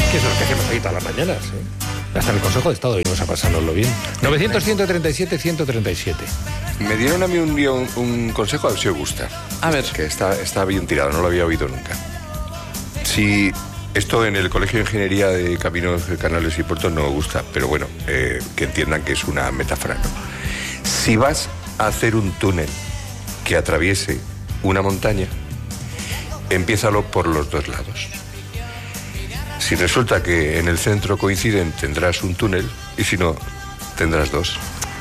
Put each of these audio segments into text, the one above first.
Que eso es lo que hacemos ahí todas las mañanas, Hasta en el Consejo de Estado íbamos a pasárnoslo bien. 900-137-137. Me dieron a mí un día un consejo, a ver si os gusta. A ver. Que está bien tirado, no lo había oído nunca. Si esto en el Colegio de Ingeniería de Caminos, Canales y Puertos no me gusta, pero bueno, que entiendan que es una metáfora, ¿no? Si vas a hacer un túnel que atraviese una montaña, empiézalo por los dos lados. Si resulta que en el centro coinciden, tendrás un túnel, y si no, tendrás dos.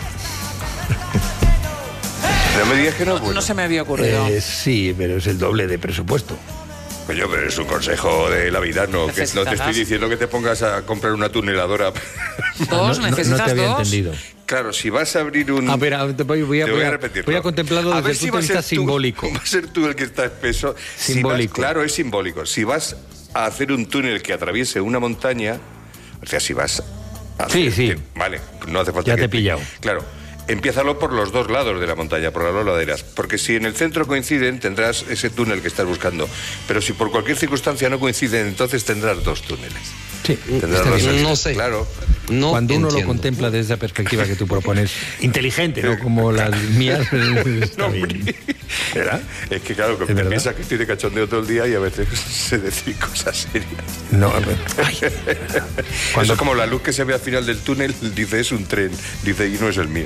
No me digas que no. Bueno. No se me había ocurrido. Sí, pero es el doble de presupuesto. Coño, pero es un consejo de la vida, no te estoy diciendo que te pongas a comprar una tuneladora. ¿Dos? ¿Necesitas no te había dos? Entendido. Claro, si vas a abrir un... A ver, voy a repetirlo. Voy a contemplarlo desde el punto de vista simbólico. Va a ser tú el que está espeso. Simbólico. Claro, es simbólico. Si vas a hacer un túnel que atraviese una montaña, o sea, si vas a hacer... Sí. Vale, no hace falta ya que... te he pillado. Claro. Empiézalo por los dos lados de la montaña, por las dos laderas, porque si en el centro coinciden, tendrás ese túnel que estás buscando, pero si por cualquier circunstancia no coinciden, entonces tendrás dos túneles. Sí, tendrás dos túneles. No sé. Claro. No Cuando uno entiendo. lo contempla desde esa perspectiva que tú propones, inteligente, no como las mías, está bien. ¿Verdad? Es que claro, que piensa que estoy de cachondeo todo el día y a veces se decir cosas serias. No, Cuando eso es como la luz que se ve al final del túnel, dice es un tren, dice y no es el mío.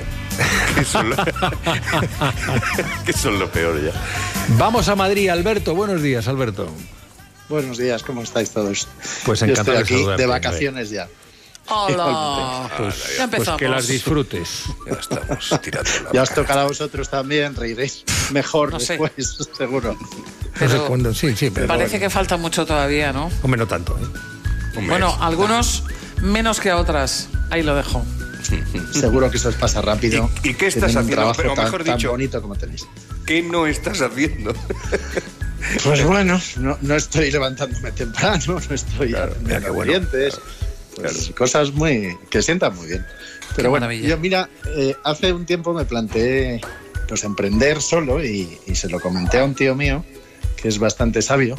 Que son lo peor ya. Vamos a Madrid, Alberto. Buenos días, Alberto. Buenos días, ¿cómo estáis todos? Pues Yo encantado estoy aquí saludarte, de vacaciones ya. ¡Hola! Ya empezamos. Pues que las disfrutes. Ya estamos tirando la Ya os tocará a vosotros también, reiréis mejor No sé. después, seguro. No sé cuándo, sí, pero Parece que falta mucho todavía, ¿no? hombre, no tanto, Un mes. Bueno, algunos menos que a otras. Ahí lo dejo. Seguro que eso os pasa rápido. ¿Y qué estás Tienen un haciendo? trabajo Pero tan, mejor tan dicho, bonito como tenéis. ¿qué no estás haciendo? Pues bueno, no estoy levantándome temprano, no estoy Claro, mira qué haciendo bueno. dientes, pues cosas que sientan muy bien. Pero bueno, maravilla. yo mira, hace un tiempo me planteé pues emprender solo y se lo comenté a un tío mío que es bastante sabio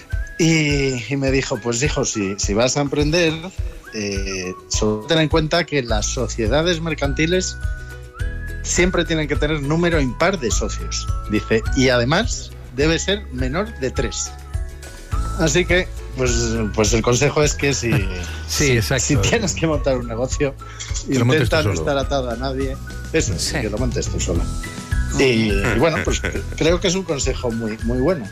y me dijo, pues hijo, si vas a emprender, solo ten en cuenta que las sociedades mercantiles siempre tienen que tener número impar de socios, dice, y además debe ser menor de 3. Así que, pues el consejo es que si tienes que montar un negocio, intenta no estar atado a nadie. Eso, Sí. que lo montes tú solo. Y bueno, pues creo que es un consejo muy, muy bueno.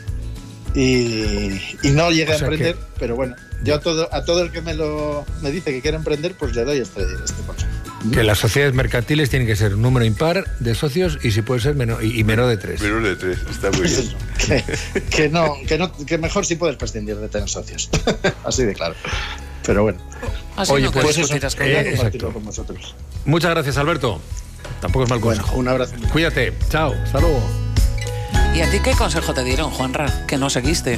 Y no llegué a emprender, pero bueno, yo a todo el que me dice que quiere emprender, pues le doy este consejo. Que las sociedades mercantiles tienen que ser número impar de socios y si puede ser menor de 3. Menor de 3, está muy Pues bien. eso, que mejor si puedes prescindir de tener socios. Así de claro. Pero bueno. Así Oye, no pues te eso, discutirás con quería nadie. compartirlo con vosotros. Muchas gracias, Alberto. Tampoco es mal Bueno, consejo. un abrazo. Cuídate. Chao. Hasta luego. ¿Y a ti qué consejo te dieron, Juanra? Que no seguiste.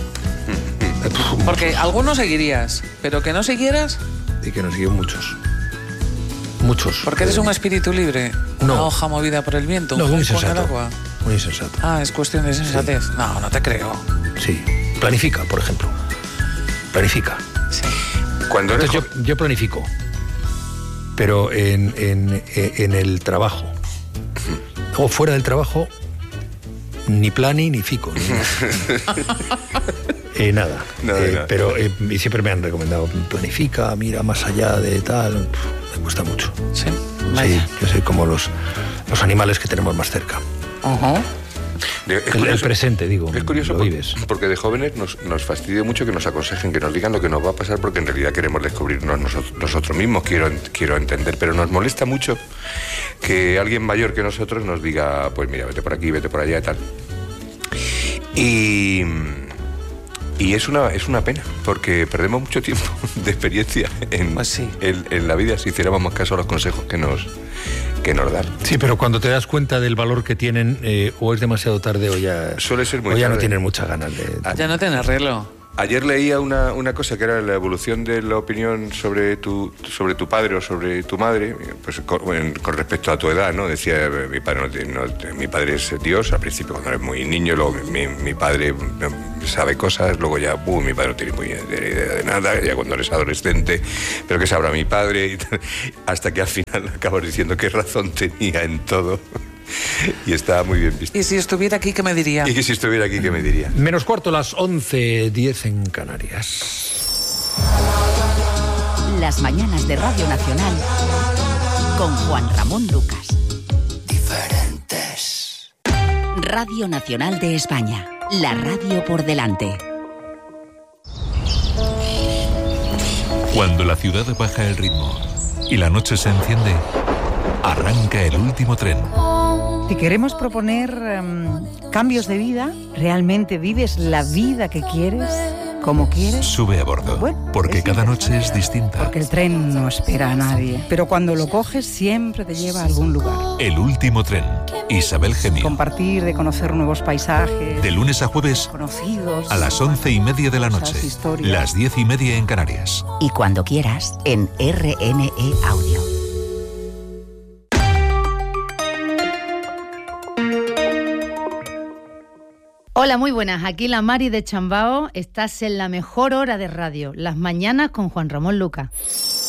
Porque algunos seguirías, pero que no siguieras, Y que nos siguen muchos. Muchos. porque eres un espíritu libre, una No. hoja movida por el viento, No, un muy pez con el insensato. agua. Muy insensato. Ah, es cuestión de sensatez. No, no te creo. Sí. Planifica, por ejemplo. Planifica. Sí. Cuando eres Entonces yo planifico. Pero en el trabajo. O fuera del trabajo, ni plani ni fico. Nada. Nada. Pero y siempre me han recomendado, planifica, mira más allá de tal. Me cuesta mucho. Sí. Sí, Vaya. yo soy como los animales que tenemos más cerca. Ajá. El presente, digo. Es curioso lo vives. porque de jóvenes nos fastidia mucho que nos aconsejen, que nos digan lo que nos va a pasar, porque en realidad queremos descubrirnos nosotros mismos, quiero entender, pero nos molesta mucho que alguien mayor que nosotros nos diga, pues mira, vete por aquí, vete por allá y tal. Y es una pena, porque perdemos mucho tiempo de experiencia Pues sí. en la vida si hiciéramos más caso a los consejos que nos dan. Sí, pero cuando te das cuenta del valor que tienen, o es demasiado tarde o ya, Suele ser muy o ya no tarde. tienen muchas ganas de... Ya no tiene arreglo. Ayer leía una cosa que era la evolución de la opinión sobre tu padre o sobre tu madre, pues con respecto a tu edad, ¿no? Decía, mi padre es Dios, al principio cuando eres muy niño, luego mi padre sabe cosas, luego ya, mi padre no tiene muy idea de nada, ya cuando eres adolescente, pero ¿qué sabrá mi padre? Y tal, hasta que al final acabas diciendo qué razón tenía en todo. Y estaba muy bien visto. ¿Y si estuviera aquí, qué me diría? Y si estuviera aquí, ¿qué me diría? Menos cuarto, las 11:10 en Canarias. Las mañanas de Radio Nacional con Juan Ramón Lucas. Diferentes. Radio Nacional de España. La radio por delante. Cuando la ciudad baja el ritmo y la noche se enciende, arranca el último tren. Te queremos proponer cambios de vida. ¿Realmente vives la vida que quieres? ¿Cómo quieres? Sube a bordo, porque cada noche es distinta. Porque el tren no espera a nadie. Pero cuando lo coges siempre te lleva a algún lugar. El último tren. Isabel Gemio. Compartir, de conocer nuevos paisajes. De lunes a jueves, conocidos. A las 11:30 de la noche. Las 10:30 en Canarias. Y cuando quieras, en RNE Audio. Hola, muy buenas. Aquí la Mari de Chambao. Estás en la mejor hora de radio, las mañanas con Juan Ramón Lucas.